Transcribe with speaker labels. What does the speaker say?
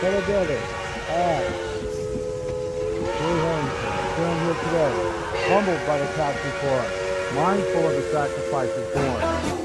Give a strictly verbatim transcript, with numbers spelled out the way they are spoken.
Speaker 1: Fellow builders, Ag, Lee Harrington, stand here today, humbled by the task before us, mindful of the sacrifices borne,